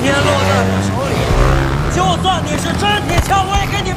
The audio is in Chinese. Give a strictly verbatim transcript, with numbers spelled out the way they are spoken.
天落在我手里，就算你是真铁枪，我也给你